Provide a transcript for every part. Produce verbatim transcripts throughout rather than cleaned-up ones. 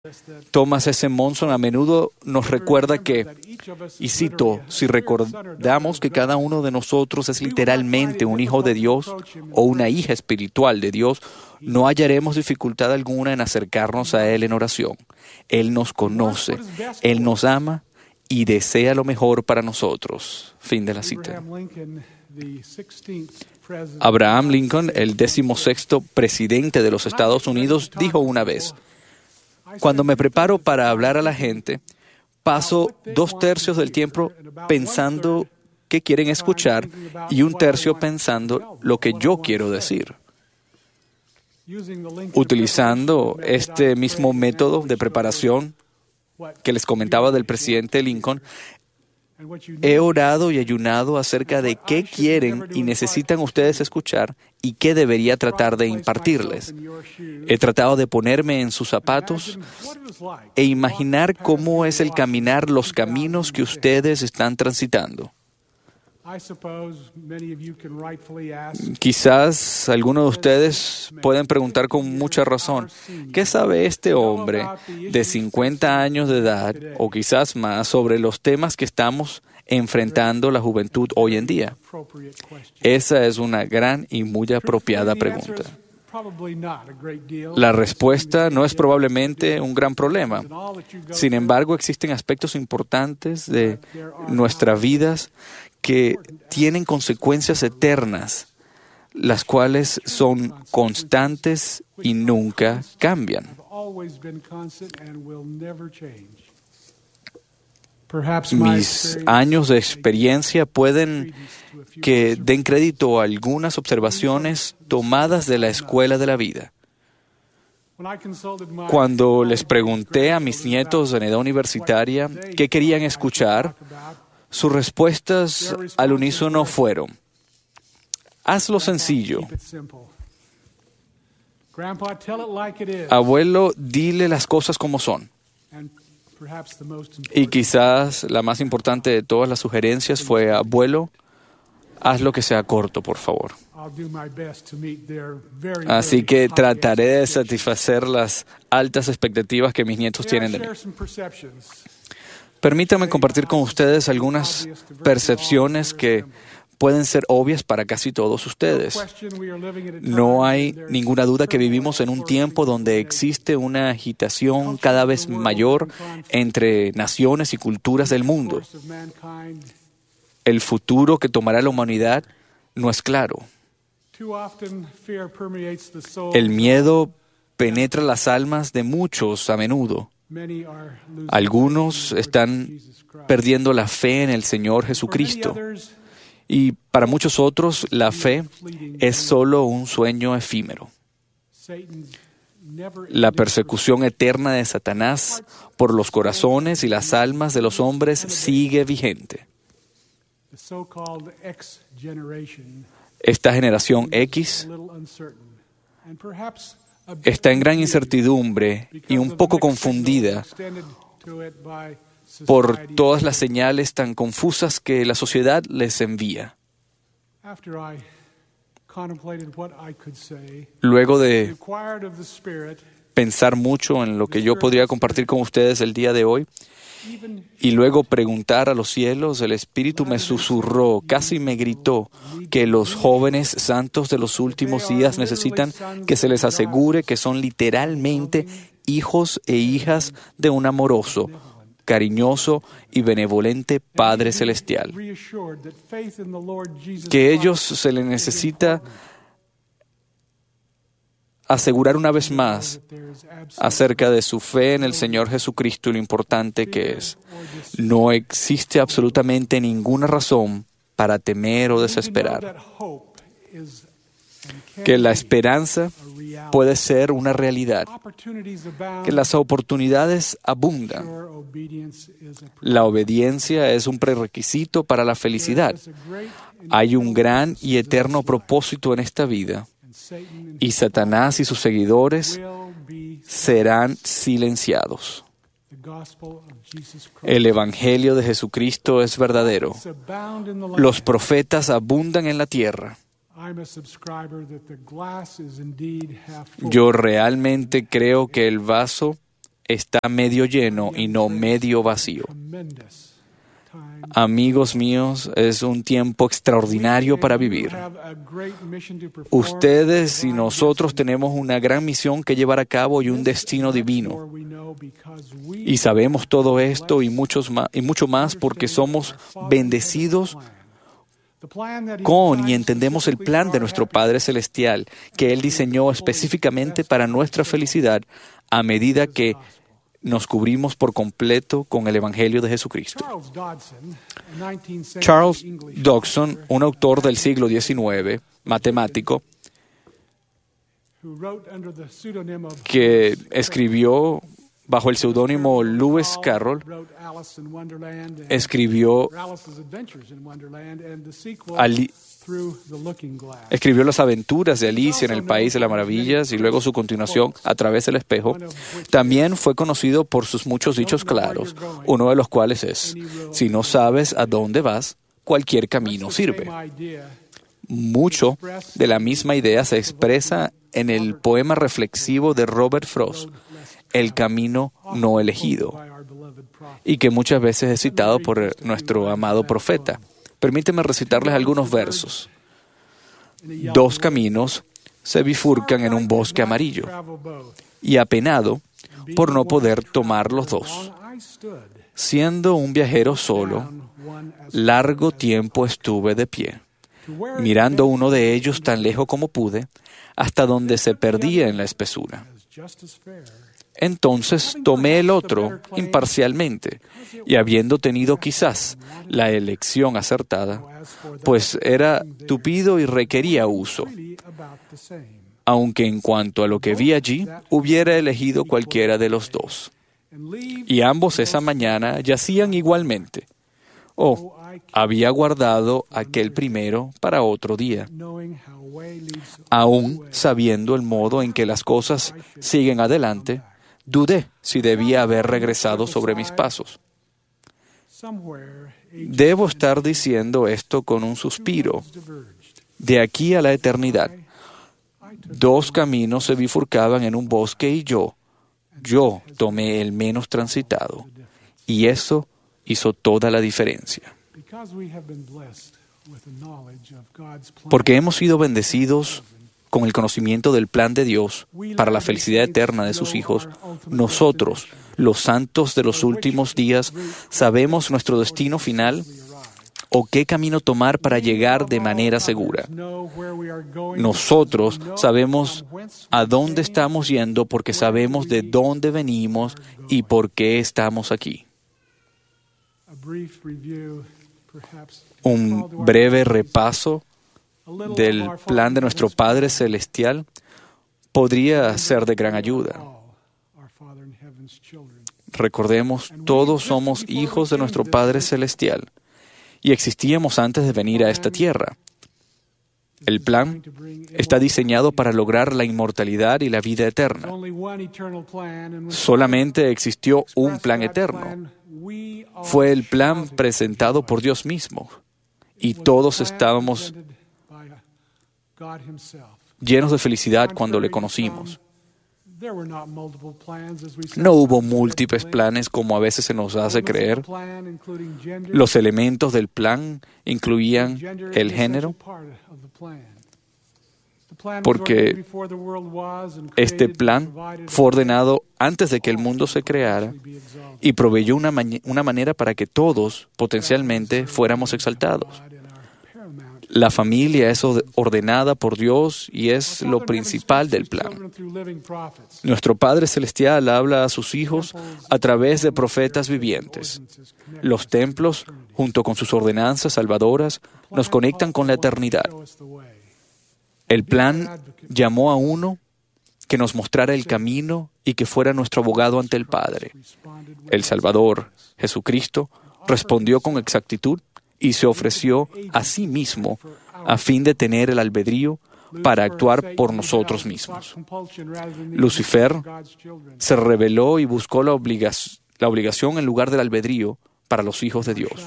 Thomas S. Monson a menudo nos recuerda que, y cito, si recordamos que cada uno de nosotros es literalmente un hijo de Dios o una hija espiritual de Dios, no hallaremos dificultad alguna en acercarnos a Él en oración. Él nos conoce, Él nos ama y desea lo mejor para nosotros. Fin de la cita. Abraham Lincoln, el decimosexto presidente de los Estados Unidos, dijo una vez: cuando me preparo para hablar a la gente, paso dos tercios del tiempo pensando qué quieren escuchar y un tercio pensando lo que yo quiero decir. Utilizando este mismo método de preparación que les comentaba del presidente Lincoln, he orado y ayunado acerca de qué quieren y necesitan ustedes escuchar y qué debería tratar de impartirles. He tratado de ponerme en sus zapatos e imaginar cómo es el caminar los caminos que ustedes están transitando. Quizás algunos de ustedes pueden preguntar con mucha razón, ¿qué sabe este hombre de cincuenta años de edad o quizás más sobre los temas que estamos enfrentando la juventud hoy en día? Esa es una gran y muy apropiada pregunta. La respuesta no es probablemente un gran problema. Sin embargo, existen aspectos importantes de nuestras vidas que tienen consecuencias eternas, las cuales son constantes y nunca cambian. Mis años de experiencia pueden que den crédito a algunas observaciones tomadas de la escuela de la vida. Cuando les pregunté a mis nietos en edad universitaria qué querían escuchar, sus respuestas al unísono fueron: hazlo sencillo. Abuelo, dile las cosas como son. Y quizás la más importante de todas las sugerencias fue: abuelo, haz lo que sea corto, por favor. Así que trataré de satisfacer las altas expectativas que mis nietos tienen de mí. Permítanme compartir con ustedes algunas percepciones que pueden ser obvias para casi todos ustedes. No hay ninguna duda que vivimos en un tiempo donde existe una agitación cada vez mayor entre naciones y culturas del mundo. El futuro que tomará la humanidad no es claro. El miedo penetra las almas de muchos a menudo. Algunos están perdiendo la fe en el Señor Jesucristo. Y para muchos otros, la fe es solo un sueño efímero. La persecución eterna de Satanás por los corazones y las almas de los hombres sigue vigente. Esta generación X está en gran incertidumbre y un poco confundida por todas las señales tan confusas que la sociedad les envía. Luego de pensar mucho en lo que yo podría compartir con ustedes el día de hoy, y luego preguntar a los cielos, el Espíritu me susurró, casi me gritó, que los jóvenes santos de los últimos días necesitan que se les asegure que son literalmente hijos e hijas de un amoroso, cariñoso y benevolente Padre Celestial. Que ellos se les necesita asegurar una vez más acerca de su fe en el Señor Jesucristo y lo importante que es. No existe absolutamente ninguna razón para temer o desesperar. Que la esperanza puede ser una realidad. Que las oportunidades abundan. La obediencia es un prerequisito para la felicidad. Hay un gran y eterno propósito en esta vida. Y Satanás y sus seguidores serán silenciados. El Evangelio de Jesucristo es verdadero. Los profetas abundan en la tierra. Yo realmente creo que el vaso está medio lleno y no medio vacío. Amigos míos, es un tiempo extraordinario para vivir. Ustedes y nosotros tenemos una gran misión que llevar a cabo y un destino divino. Y sabemos todo esto y, muchos más, y mucho más porque somos bendecidos con y entendemos el plan de nuestro Padre Celestial que Él diseñó específicamente para nuestra felicidad a medida que nos cubrimos por completo con el Evangelio de Jesucristo. Charles Dodson, un autor del siglo diecinueve, matemático, que escribió bajo el seudónimo Lewis Carroll, escribió, Ali, escribió Las aventuras de Alicia en el País de las Maravillas y luego su continuación A través del espejo. También fue conocido por sus muchos dichos claros, uno de los cuales es: si no sabes a dónde vas, cualquier camino sirve. Mucho de la misma idea se expresa en el poema reflexivo de Robert Frost, El camino no elegido, y que muchas veces es citado por nuestro amado profeta. Permíteme recitarles algunos versos. Dos caminos se bifurcan en un bosque amarillo, y apenado por no poder tomar los dos. Siendo un viajero solo, largo tiempo estuve de pie, mirando uno de ellos tan lejos como pude, hasta donde se perdía en la espesura. Entonces tomé el otro imparcialmente, y habiendo tenido quizás la elección acertada, pues era tupido y requería uso, aunque en cuanto a lo que vi allí, hubiera elegido cualquiera de los dos. Y ambos esa mañana yacían igualmente. Oh, había guardado aquel primero para otro día, aún sabiendo el modo en que las cosas siguen adelante. Dudé si debía haber regresado sobre mis pasos. Debo estar diciendo esto con un suspiro. De aquí a la eternidad, dos caminos se bifurcaban en un bosque y yo, yo tomé el menos transitado. Y eso hizo toda la diferencia. Porque hemos sido bendecidos con el conocimiento del plan de Dios para la felicidad eterna de sus hijos, nosotros, los santos de los últimos días, sabemos nuestro destino final o qué camino tomar para llegar de manera segura. Nosotros sabemos a dónde estamos yendo porque sabemos de dónde venimos y por qué estamos aquí. Un breve repaso del plan de nuestro Padre Celestial podría ser de gran ayuda. Recordemos, todos somos hijos de nuestro Padre Celestial y existíamos antes de venir a esta tierra. El plan está diseñado para lograr la inmortalidad y la vida eterna. Solamente existió un plan eterno. Fue el plan presentado por Dios mismo y todos estábamos llenos de felicidad cuando le conocimos. No hubo múltiples planes como a veces se nos hace creer. Los elementos del plan incluían el género, porque este plan fue ordenado antes de que el mundo se creara y proveyó una, ma- una manera para que todos potencialmente fuéramos exaltados. La familia es ordenada por Dios y es lo principal del plan. Nuestro Padre Celestial habla a sus hijos a través de profetas vivientes. Los templos, junto con sus ordenanzas salvadoras, nos conectan con la eternidad. El plan llamó a uno que nos mostrara el camino y que fuera nuestro abogado ante el Padre. El Salvador, Jesucristo, respondió con exactitud y se ofreció a sí mismo a fin de tener el albedrío para actuar por nosotros mismos. Lucifer se rebeló y buscó la, obliga- la obligación en lugar del albedrío para los hijos de Dios.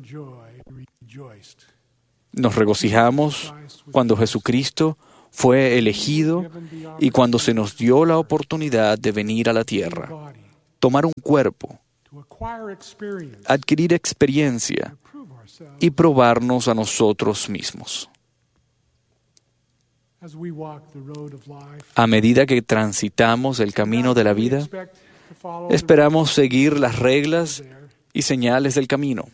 Nos regocijamos cuando Jesucristo fue elegido y cuando se nos dio la oportunidad de venir a la tierra. tomar un cuerpo, adquirir experiencia y probarnos a nosotros mismos. A medida que transitamos el camino de la vida, esperamos seguir las reglas y señales del camino.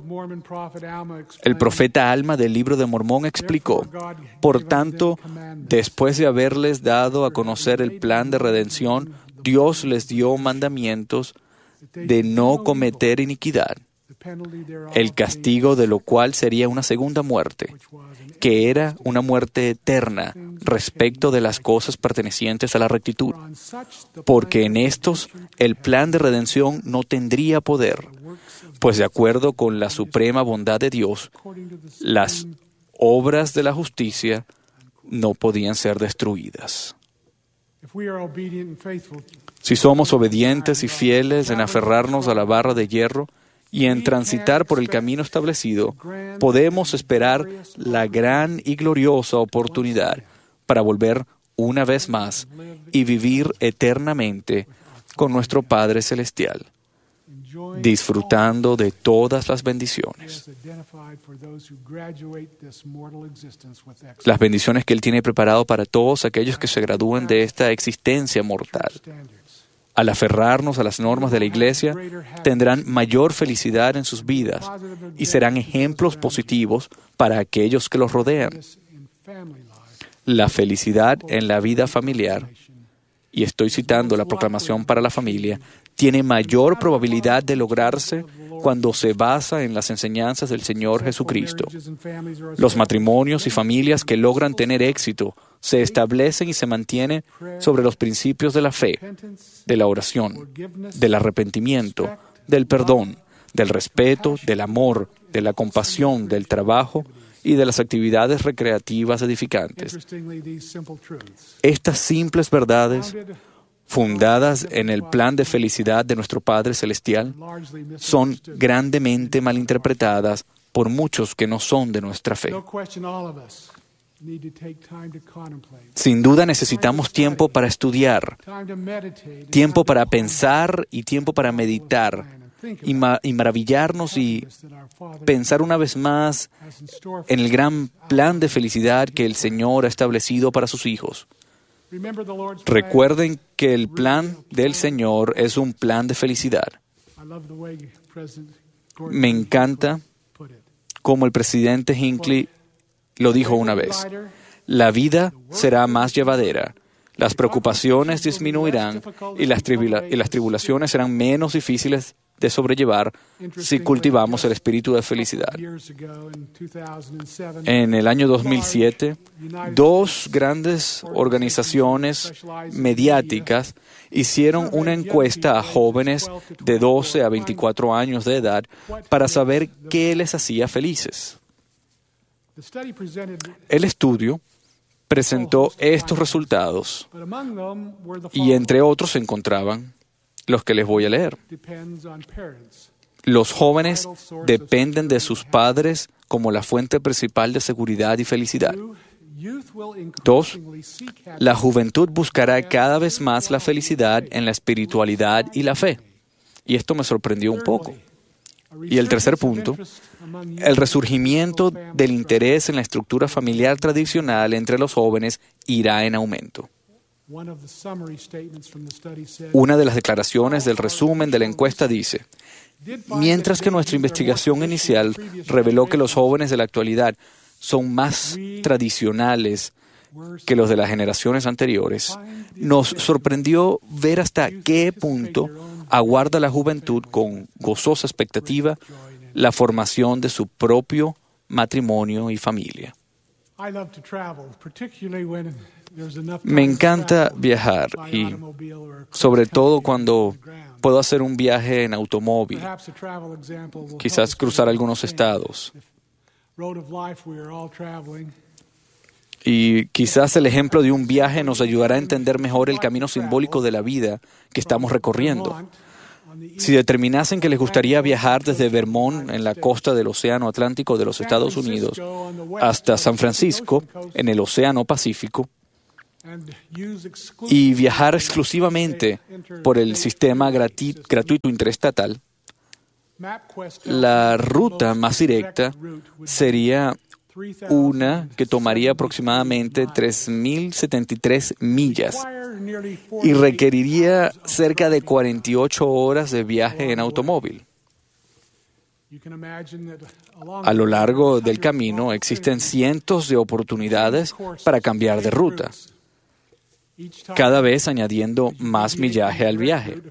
El profeta Alma del Libro de Mormón explicó: por tanto, después de haberles dado a conocer el plan de redención, Dios les dio mandamientos de no cometer iniquidad, el castigo de lo cual sería una segunda muerte, que era una muerte eterna respecto de las cosas pertenecientes a la rectitud, porque en estos el plan de redención no tendría poder, pues de acuerdo con la suprema bondad de Dios, las obras de la justicia no podían ser destruidas. Si somos obedientes y fieles en aferrarnos a la barra de hierro y en transitar por el camino establecido, podemos esperar la gran y gloriosa oportunidad para volver una vez más y vivir eternamente con nuestro Padre Celestial, disfrutando de todas las bendiciones. Las bendiciones que Él tiene preparado para todos aquellos que se gradúen de esta existencia mortal. Al aferrarnos a las normas de la Iglesia, tendrán mayor felicidad en sus vidas y serán ejemplos positivos para aquellos que los rodean. La felicidad en la vida familiar, y estoy citando la proclamación para la familia, tiene mayor probabilidad de lograrse cuando se basa en las enseñanzas del Señor Jesucristo. Los matrimonios y familias que logran tener éxito se establecen y se mantienen sobre los principios de la fe, de la oración, del arrepentimiento, del perdón, del respeto, del amor, de la compasión, del trabajo y de las actividades recreativas edificantes. Estas simples verdades, fundadas en el plan de felicidad de nuestro Padre Celestial, son grandemente malinterpretadas por muchos que no son de nuestra fe. Sin duda necesitamos tiempo para estudiar, tiempo para pensar y tiempo para meditar y, ma- y maravillarnos y pensar una vez más en el gran plan de felicidad que el Señor ha establecido para sus hijos. Recuerden que el plan del Señor es un plan de felicidad. Me encanta como el presidente Hinckley lo dijo una vez: la vida será más llevadera, las preocupaciones disminuirán y las, tribula- y las tribulaciones serán menos difíciles de sobrellevar si cultivamos el espíritu de felicidad. En el año dos mil siete, dos grandes organizaciones mediáticas hicieron una encuesta a jóvenes de doce a veinticuatro años de edad para saber qué les hacía felices. El estudio presentó estos resultados y entre otros se encontraban los que les voy a leer. Los jóvenes dependen de sus padres como la fuente principal de seguridad y felicidad. Dos, la juventud buscará cada vez más la felicidad en la espiritualidad y la fe. Y esto me sorprendió un poco. Y el tercer punto, el resurgimiento del interés en la estructura familiar tradicional entre los jóvenes irá en aumento. Una de las declaraciones del resumen de la encuesta dice: mientras que nuestra investigación inicial reveló que los jóvenes de la actualidad son más tradicionales que los de las generaciones anteriores, nos sorprendió ver hasta qué punto aguarda la juventud con gozosa expectativa la formación de su propio matrimonio y familia. Me encanta viajar y sobre todo cuando puedo hacer un viaje en automóvil, quizás cruzar algunos estados. Y quizás el ejemplo de un viaje nos ayudará a entender mejor el camino simbólico de la vida que estamos recorriendo. Si determinasen que les gustaría viajar desde Vermont, en la costa del Océano Atlántico de los Estados Unidos, hasta San Francisco, en el Océano Pacífico, y viajar exclusivamente por el sistema grati- gratuito interestatal, la ruta más directa sería una que tomaría aproximadamente tres mil setenta y tres millas y requeriría cerca de cuarenta y ocho horas de viaje en automóvil. A lo largo del camino existen cientos de oportunidades para cambiar de ruta, cada vez añadiendo más millaje al viaje.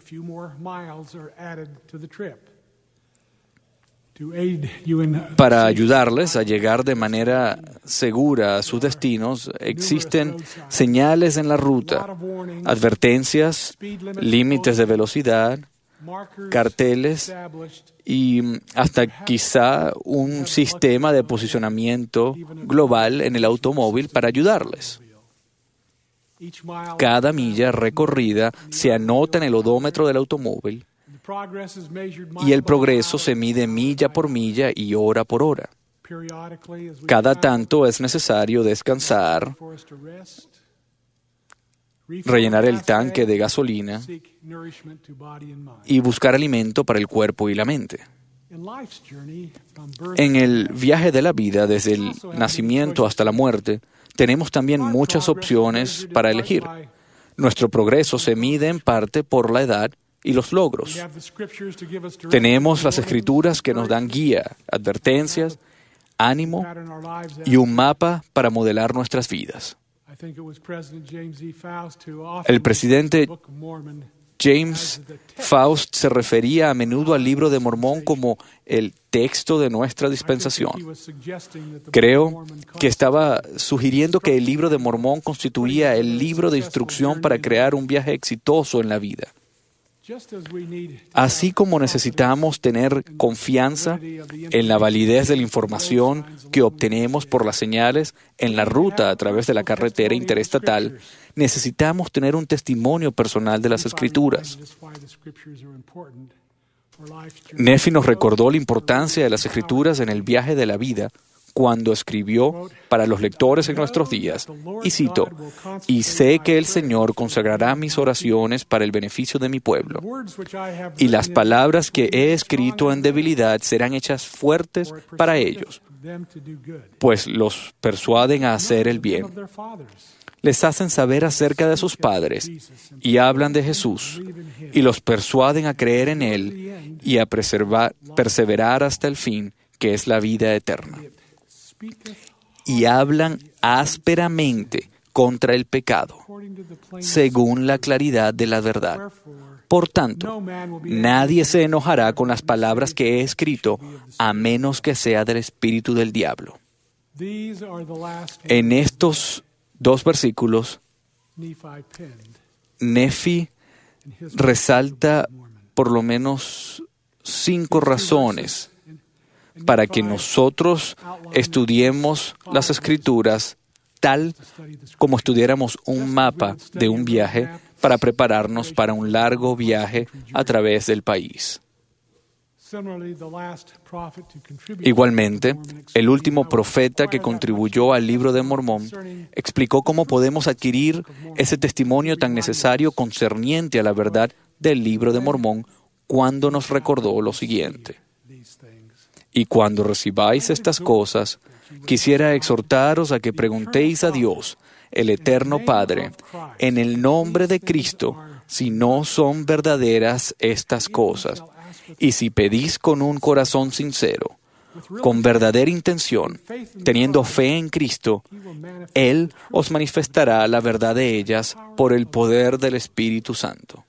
Para ayudarles a llegar de manera segura a sus destinos, existen señales en la ruta, advertencias, límites de velocidad, carteles y hasta quizá un sistema de posicionamiento global en el automóvil para ayudarles. Cada milla recorrida se anota en el odómetro del automóvil y el progreso se mide milla por milla y hora por hora. Cada tanto es necesario descansar, rellenar el tanque de gasolina y buscar alimento para el cuerpo y la mente. En el viaje de la vida, desde el nacimiento hasta la muerte, tenemos también muchas opciones para elegir. Nuestro progreso se mide en parte por la edad y los logros. Tenemos las Escrituras que nos dan guía, advertencias, ánimo y un mapa para modelar nuestras vidas. El presidente James Faust se refería a menudo al Libro de Mormón como el texto de nuestra dispensación. Creo que estaba sugiriendo que el Libro de Mormón constituía el libro de instrucción para crear un viaje exitoso en la vida. Así como necesitamos tener confianza en la validez de la información que obtenemos por las señales en la ruta a través de la carretera interestatal, necesitamos tener un testimonio personal de las Escrituras. Nefi nos recordó la importancia de las Escrituras en el viaje de la vida cuando escribió para los lectores en nuestros días, y cito, «Y sé que el Señor consagrará mis oraciones para el beneficio de mi pueblo, y las palabras que he escrito en debilidad serán hechas fuertes para ellos, pues los persuaden a hacer el bien. Les hacen saber acerca de sus padres, y hablan de Jesús, y los persuaden a creer en Él y a preservar, perseverar hasta el fin, que es la vida eterna. Y hablan ásperamente contra el pecado, según la claridad de la verdad. Por tanto, nadie se enojará con las palabras que he escrito, a menos que sea del espíritu del diablo». En estos dos versículos, Nefi resalta por lo menos cinco razones para que nosotros estudiemos las Escrituras tal como estudiáramos un mapa de un viaje para prepararnos para un largo viaje a través del país. Igualmente, el último profeta que contribuyó al Libro de Mormón explicó cómo podemos adquirir ese testimonio tan necesario concerniente a la verdad del Libro de Mormón cuando nos recordó lo siguiente. «Y cuando recibáis estas cosas, quisiera exhortaros a que preguntéis a Dios, el Eterno Padre, en el nombre de Cristo, si no son verdaderas estas cosas. Y si pedís con un corazón sincero, con verdadera intención, teniendo fe en Cristo, Él os manifestará la verdad de ellas por el poder del Espíritu Santo».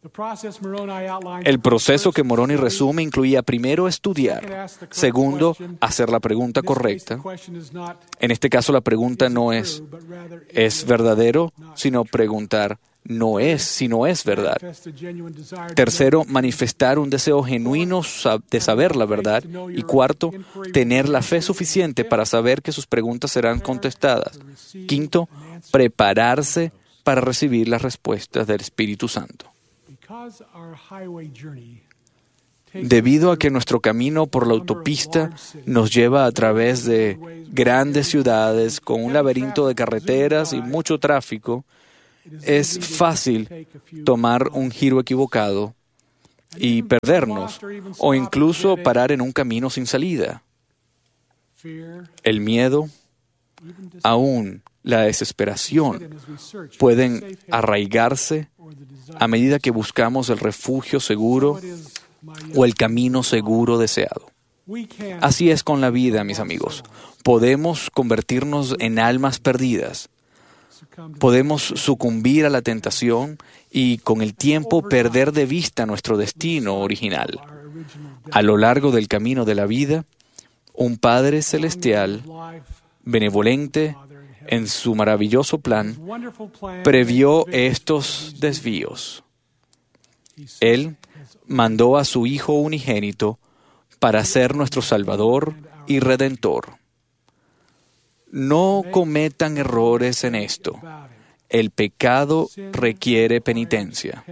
El proceso que Moroni resume incluía primero estudiar, segundo, hacer la pregunta correcta. En este caso la pregunta no es ¿es verdadero?, sino preguntar no es si no es verdad. Tercero, manifestar un deseo genuino de saber la verdad. Y cuarto, tener la fe suficiente para saber que sus preguntas serán contestadas. Quinto, prepararse para recibir las respuestas del Espíritu Santo. Debido a que nuestro camino por la autopista nos lleva a través de grandes ciudades con un laberinto de carreteras y mucho tráfico, es fácil tomar un giro equivocado y perdernos, o incluso parar en un camino sin salida. El miedo, aún la desesperación, pueden arraigarse a medida que buscamos el refugio seguro o el camino seguro deseado. Así es con la vida, mis amigos. Podemos convertirnos en almas perdidas. Podemos sucumbir a la tentación y con el tiempo perder de vista nuestro destino original. A lo largo del camino de la vida, un Padre Celestial, benevolente en su maravilloso plan, previó estos desvíos. Él mandó a su Hijo unigénito para ser nuestro Salvador y Redentor. No cometan errores en esto. El pecado requiere penitencia.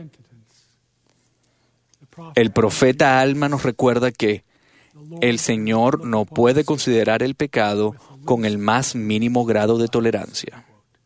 El profeta Alma nos recuerda que el Señor no puede considerar el pecado con el más mínimo grado de tolerancia.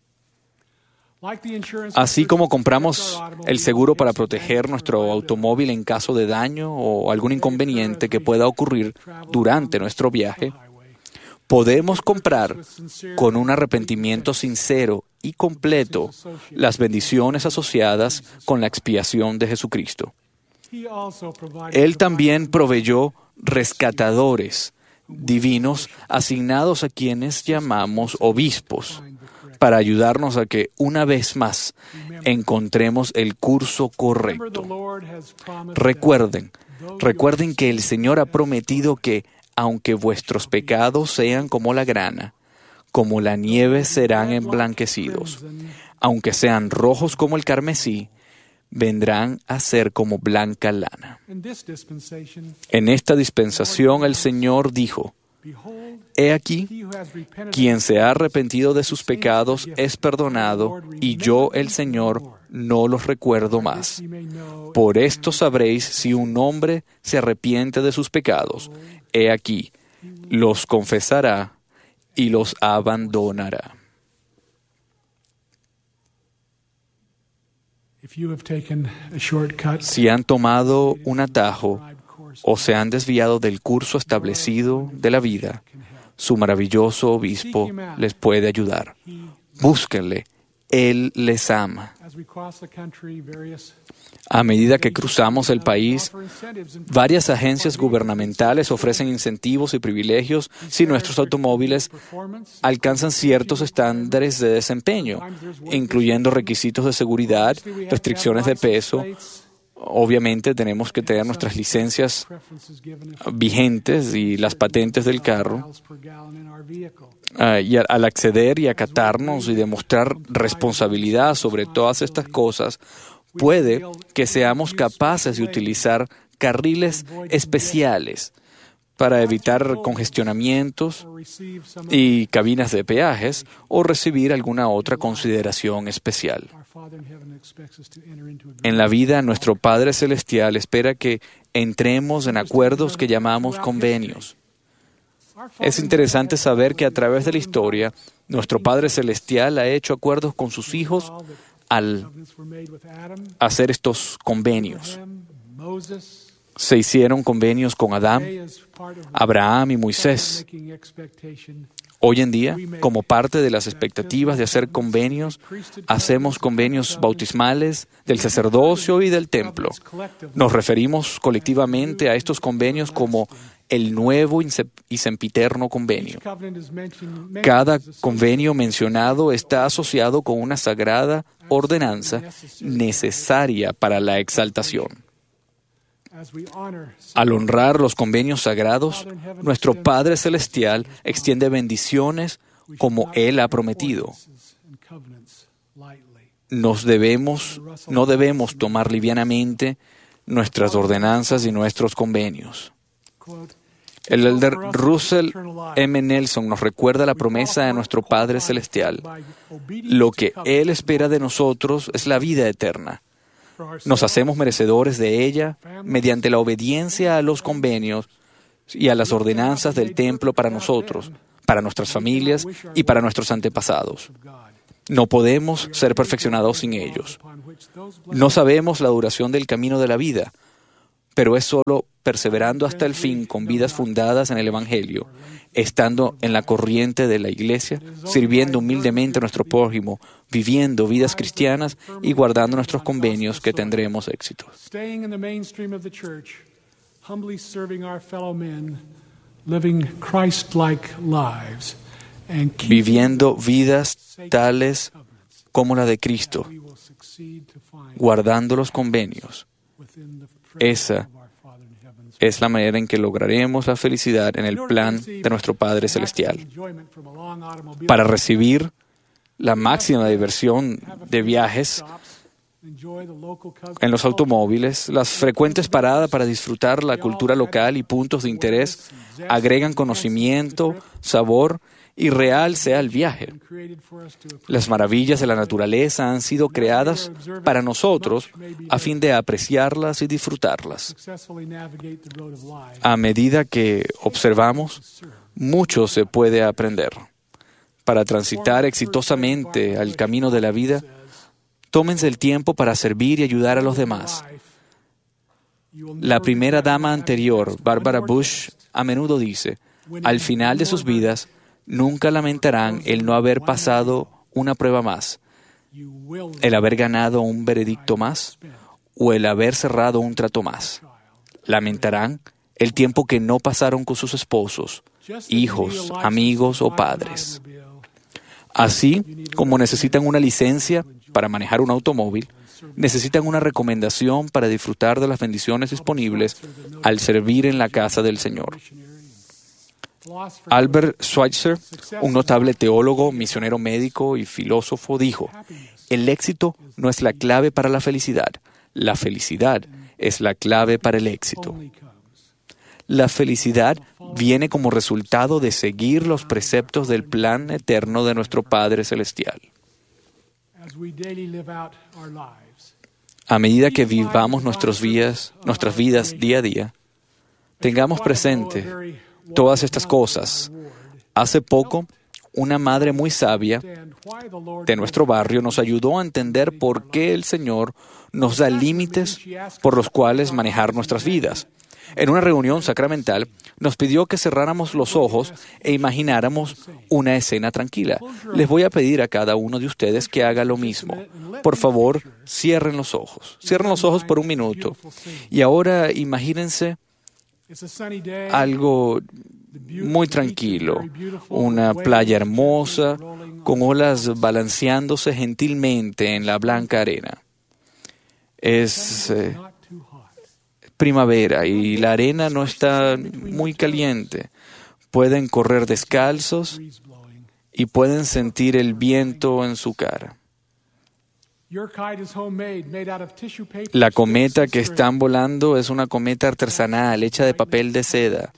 Así como compramos el seguro para proteger nuestro automóvil en caso de daño o algún inconveniente que pueda ocurrir durante nuestro viaje, podemos comprar con un arrepentimiento sincero y completo las bendiciones asociadas con la expiación de Jesucristo. Él también proveyó rescatadores divinos asignados a quienes llamamos obispos, para ayudarnos a que, una vez más, encontremos el curso correcto. Recuerden, recuerden que el Señor ha prometido que, aunque vuestros pecados sean como la grana, como la nieve serán emblanquecidos, aunque sean rojos como el carmesí, vendrán a ser como blanca lana. En esta dispensación el Señor dijo: He aquí, quien se ha arrepentido de sus pecados es perdonado, y yo, el Señor, no los recuerdo más. Por esto sabréis si un hombre se arrepiente de sus pecados. He aquí, los confesará y los abandonará. Si han tomado un atajo o se han desviado del curso establecido de la vida, su maravilloso obispo les puede ayudar. Búsquenle, Él les ama. A medida que cruzamos el país, varias agencias gubernamentales ofrecen incentivos y privilegios si nuestros automóviles alcanzan ciertos estándares de desempeño, incluyendo requisitos de seguridad, restricciones de peso. Obviamente tenemos que tener nuestras licencias vigentes y las patentes del carro. Uh, y al acceder y acatarnos y demostrar responsabilidad sobre todas estas cosas, puede que seamos capaces de utilizar carriles especiales para evitar congestionamientos y cabinas de peajes o recibir alguna otra consideración especial. En la vida, nuestro Padre Celestial espera que entremos en acuerdos que llamamos convenios. Es interesante saber que a través de la historia, nuestro Padre Celestial ha hecho acuerdos con sus hijos al hacer estos convenios. Se hicieron convenios con Adán, Abraham y Moisés. Hoy en día, como parte de las expectativas de hacer convenios, hacemos convenios bautismales del sacerdocio y del templo. Nos referimos colectivamente a estos convenios como el nuevo y sempiterno convenio. Cada convenio mencionado está asociado con una sagrada ordenanza necesaria para la exaltación. Al honrar los convenios sagrados, nuestro Padre Celestial extiende bendiciones como Él ha prometido. Nos debemos, no debemos tomar livianamente nuestras ordenanzas y nuestros convenios. El elder Russell M. Nelson nos recuerda la promesa de nuestro Padre Celestial. Lo que Él espera de nosotros es la vida eterna. Nos hacemos merecedores de ella mediante la obediencia a los convenios y a las ordenanzas del templo para nosotros, para nuestras familias y para nuestros antepasados. No podemos ser perfeccionados sin ellos. No sabemos la duración del camino de la vida, pero es solo perseverando hasta el fin con vidas fundadas en el Evangelio, estando en la corriente de la Iglesia, sirviendo humildemente a nuestro prójimo, viviendo vidas cristianas y guardando nuestros convenios que tendremos éxito. Viviendo vidas tales como la de Cristo, guardando los convenios. Esa es la manera en que lograremos la felicidad en el plan de nuestro Padre Celestial. Para recibir la máxima diversión de viajes en los automóviles, las frecuentes paradas para disfrutar la cultura local y puntos de interés agregan conocimiento, sabor y real sea el viaje. Las maravillas de la naturaleza han sido creadas para nosotros a fin de apreciarlas y disfrutarlas. A medida que observamos, mucho se puede aprender. Para transitar exitosamente al camino de la vida, tómense el tiempo para servir y ayudar a los demás. La primera dama anterior, Barbara Bush, a menudo dice, al final de sus vidas, nunca lamentarán el no haber pasado una prueba más, el haber ganado un veredicto más o el haber cerrado un trato más. Lamentarán el tiempo que no pasaron con sus esposos, hijos, amigos o padres. Así como necesitan una licencia para manejar un automóvil, necesitan una recomendación para disfrutar de las bendiciones disponibles al servir en la casa del Señor. Albert Schweitzer, un notable teólogo, misionero médico y filósofo, dijo, el éxito no es la clave para la felicidad, la felicidad es la clave para el éxito. La felicidad viene como resultado de seguir los preceptos del plan eterno de nuestro Padre Celestial. A medida que vivamos nuestros días, nuestras vidas día a día, tengamos presente todas estas cosas. Hace poco, una madre muy sabia de nuestro barrio nos ayudó a entender por qué el Señor nos da límites por los cuales manejar nuestras vidas. En una reunión sacramental, nos pidió que cerráramos los ojos e imagináramos una escena tranquila. Les voy a pedir a cada uno de ustedes que haga lo mismo. Por favor, cierren los ojos. Cierren los ojos por un minuto. Y ahora imagínense algo muy tranquilo, una playa hermosa, con olas balanceándose gentilmente en la blanca arena. Es eh, primavera y la arena no está muy caliente. Pueden correr descalzos y pueden sentir el viento en su cara. La cometa que están volando es una cometa artesanal hecha de papel de seda.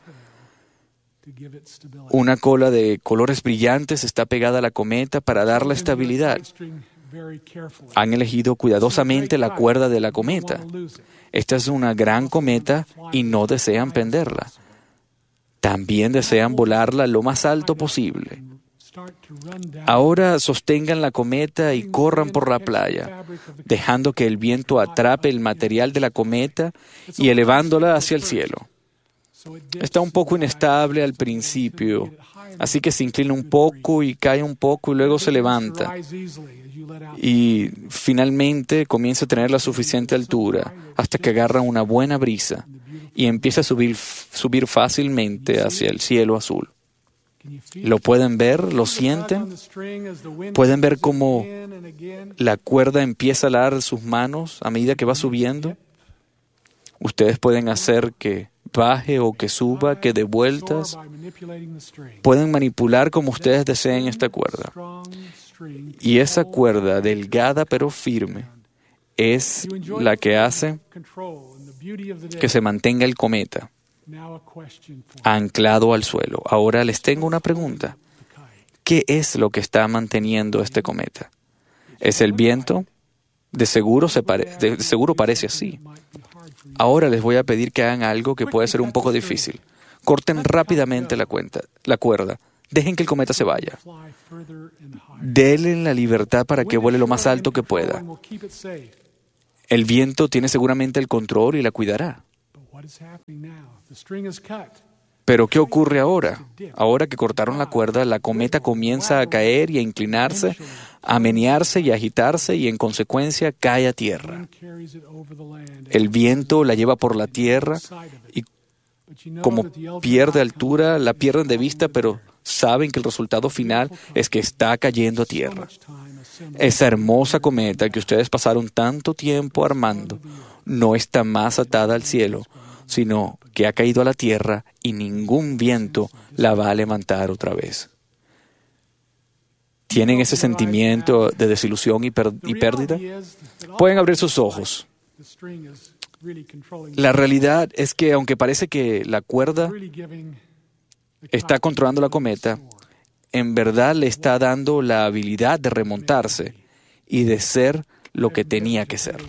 Una cola de colores brillantes está pegada a la cometa para darle estabilidad. Han elegido cuidadosamente la cuerda de la cometa. Esta es una gran cometa y no desean penderla. También desean volarla lo más alto posible. Ahora sostengan la cometa y corran por la playa, dejando que el viento atrape el material de la cometa y elevándola hacia el cielo. Está un poco inestable al principio, así que se inclina un poco y cae un poco y luego se levanta. Y finalmente comienza a tener la suficiente altura hasta que agarra una buena brisa y empieza a subir, subir fácilmente hacia el cielo azul. ¿Lo pueden ver? ¿Lo sienten? ¿Pueden ver cómo la cuerda empieza a alar sus manos a medida que va subiendo? Ustedes pueden hacer que baje o que suba, que dé vueltas. Pueden manipular como ustedes deseen esta cuerda. Y esa cuerda, delgada pero firme, es la que hace que se mantenga el cometa anclado al suelo. Ahora les tengo una pregunta. ¿Qué es lo que está manteniendo este cometa? ¿Es el viento? De seguro, se pare- de seguro parece así. Ahora les voy a pedir que hagan algo que puede ser un poco difícil. Corten rápidamente la, cuenta, la cuerda. Dejen que el cometa se vaya. Denle la libertad para que vuele lo más alto que pueda. El viento tiene seguramente el control y la cuidará. Pero ¿qué ocurre ahora? Ahora que cortaron la cuerda, la cometa comienza a caer y a inclinarse, a menearse y a agitarse y en consecuencia cae a tierra. El viento la lleva por la tierra y como pierde altura, la pierden de vista, pero saben que el resultado final es que está cayendo a tierra. Esa hermosa cometa que ustedes pasaron tanto tiempo armando no está más atada al cielo, sino que ha caído a la tierra y ningún viento la va a levantar otra vez. ¿Tienen ese sentimiento de desilusión y, per- y pérdida? Pueden abrir sus ojos. La realidad es que, aunque parece que la cuerda está controlando la cometa, en verdad le está dando la habilidad de remontarse y de ser lo que tenía que ser.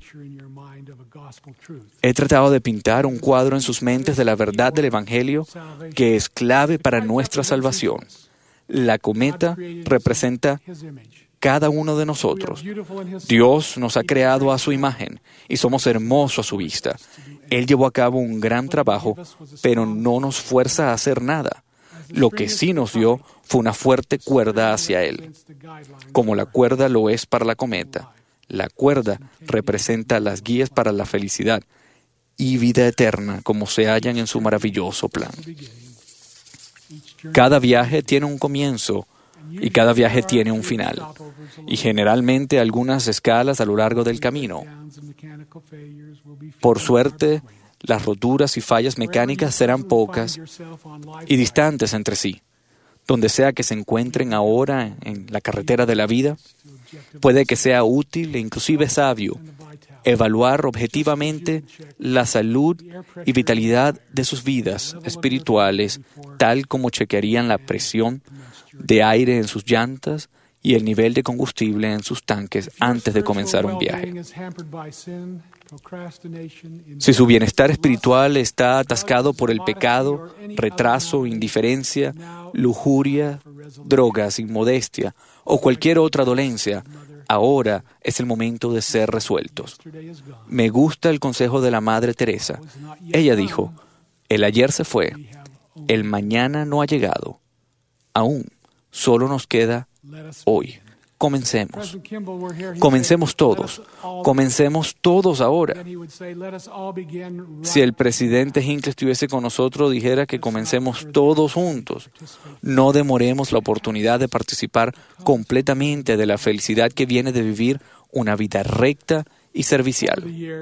He tratado de pintar un cuadro en sus mentes de la verdad del Evangelio que es clave para nuestra salvación. La cometa representa cada uno de nosotros. Dios nos ha creado a su imagen y somos hermosos a su vista. Él llevó a cabo un gran trabajo, pero no nos fuerza a hacer nada. Lo que sí nos dio fue una fuerte cuerda hacia Él, como la cuerda lo es para la cometa. La cuerda representa las guías para la felicidad y vida eterna, como se hallan en su maravilloso plan. Cada viaje tiene un comienzo y cada viaje tiene un final, y generalmente algunas escalas a lo largo del camino. Por suerte, las roturas y fallas mecánicas serán pocas y distantes entre sí. Donde sea que se encuentren ahora en la carretera de la vida, puede que sea útil e inclusive sabio evaluar objetivamente la salud y vitalidad de sus vidas espirituales, tal como chequearían la presión de aire en sus llantas y el nivel de combustible en sus tanques antes de comenzar un viaje. Si su bienestar espiritual está atascado por el pecado, retraso, indiferencia, lujuria, drogas, inmodestia o cualquier otra dolencia, ahora es el momento de ser resueltos. Me gusta el consejo de la Madre Teresa. Ella dijo, el ayer se fue, el mañana no ha llegado. Aún solo nos queda hoy. Comencemos. Comencemos todos. Comencemos todos ahora. Si el presidente Hinckley estuviese con nosotros, dijera que comencemos todos juntos. No demoremos la oportunidad de participar completamente de la felicidad que viene de vivir una vida recta y servicial.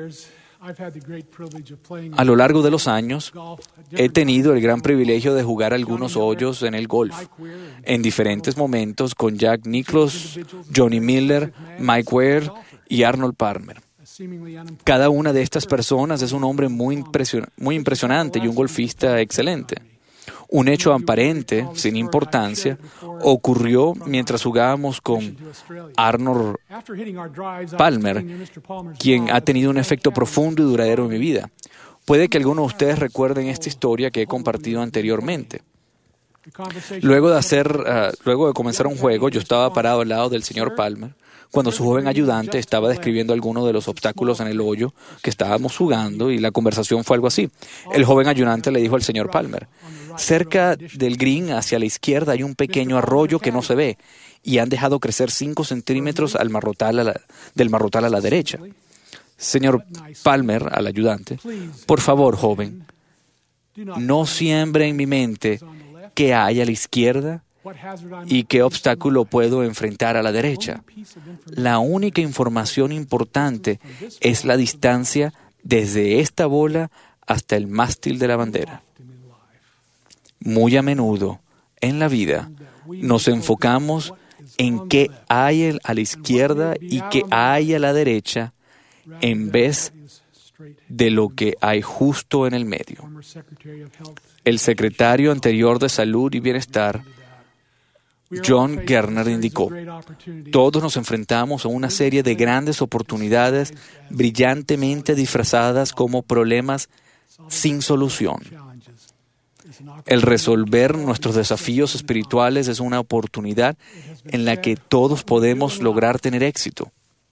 A lo largo de los años, he tenido el gran privilegio de jugar algunos hoyos en el golf, en diferentes momentos con Jack Nicklaus, Johnny Miller, Mike Weir y Arnold Palmer. Cada una de estas personas es un hombre muy, impresion- muy impresionante y un golfista excelente. Un hecho aparente, sin importancia, ocurrió mientras jugábamos con Arnold Palmer, quien ha tenido un efecto profundo y duradero en mi vida. Puede que algunos de ustedes recuerden esta historia que he compartido anteriormente. Luego de, hacer, uh, luego de comenzar un juego, yo estaba parado al lado del señor Palmer, cuando su joven ayudante estaba describiendo algunos de los obstáculos en el hoyo que estábamos jugando, y la conversación fue algo así. El joven ayudante le dijo al señor Palmer, cerca del green hacia la izquierda hay un pequeño arroyo que no se ve, y han dejado crecer cinco centímetros al marrotal a la, del marrotal a la derecha. Señor Palmer, al ayudante, por favor, joven, no siembre en mi mente qué hay a la izquierda y qué obstáculo puedo enfrentar a la derecha. La única información importante es la distancia desde esta bola hasta el mástil de la bandera. Muy a menudo en la vida nos enfocamos en qué hay a la izquierda y qué hay a la derecha en vez de lo que hay justo en el medio. El secretario anterior de Salud y Bienestar John Gerner indicó, todos nos enfrentamos a una serie de grandes oportunidades brillantemente disfrazadas como problemas sin solución. El resolver nuestros desafíos espirituales es una oportunidad en la que todos podemos lograr tener éxito.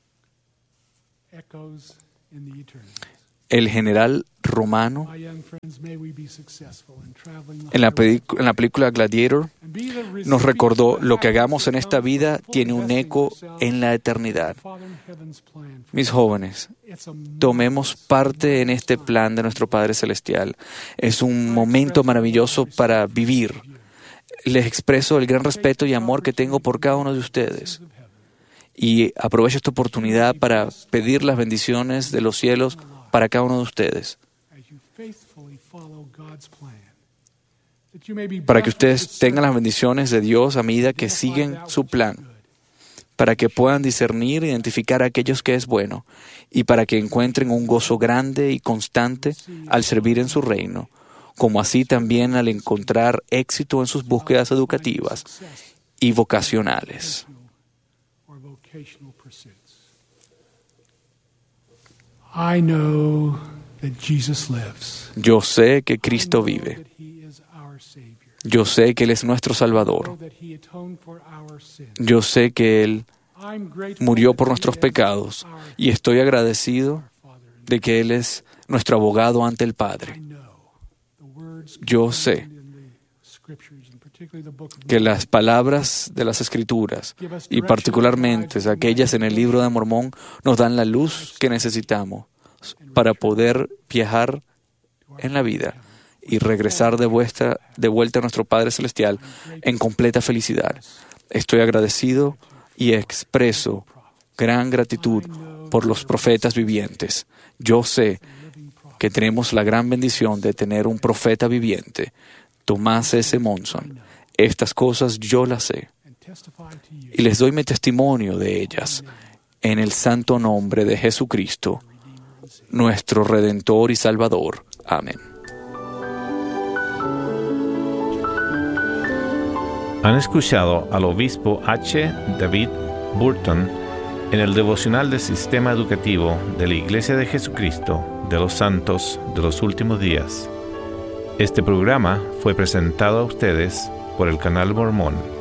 El general romano, en la, pelic- en la película Gladiator, nos recordó: lo que hagamos en esta vida tiene un eco en la eternidad. Mis jóvenes, tomemos parte en este plan de nuestro Padre Celestial. Es un momento maravilloso para vivir. Les expreso el gran respeto y amor que tengo por cada uno de ustedes. Y aprovecho esta oportunidad para pedir las bendiciones de los cielos para cada uno de ustedes, para que ustedes tengan las bendiciones de Dios a medida que siguen su plan, para que puedan discernir e identificar a aquellos que es bueno, y para que encuentren un gozo grande y constante al servir en su reino, como así también al encontrar éxito en sus búsquedas educativas y vocacionales. I know that Jesus lives. Yo sé que Cristo vive. Yo sé que Él es nuestro Salvador. Yo sé que Él murió por nuestros pecados y estoy agradecido de que Él es nuestro abogado ante el Padre. Yo sé que las palabras de las Escrituras, y particularmente aquellas en el Libro de Mormón, nos dan la luz que necesitamos para poder viajar en la vida y regresar de, vuestra, de vuelta a nuestro Padre Celestial en completa felicidad. Estoy agradecido y expreso gran gratitud por los profetas vivientes. Yo sé que tenemos la gran bendición de tener un profeta viviente, Thomas S. Monson. Estas cosas yo las sé y les doy mi testimonio de ellas en el santo nombre de Jesucristo, nuestro Redentor y Salvador. Amén. Han escuchado al obispo H. David Burton en el devocional del Sistema Educativo de la Iglesia de Jesucristo de los Santos de los Últimos Días. Este programa fue presentado a ustedes por el Canal Mormón.